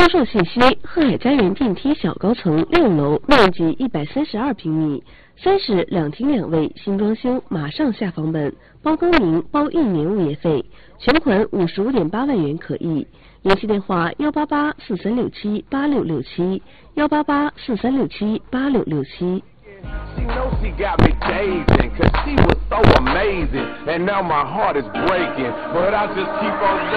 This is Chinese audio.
销售信息：鹤海家园电梯小高层6楼，面积132平米，3室2厅2卫，新装修，马上下房本，包更名，包1年物业费，全款55.8万元可以。联系电话18843678667，18843678667。 She knows she got me dazing, cause she was so amazing, and now my heart is breaking, but I just keep on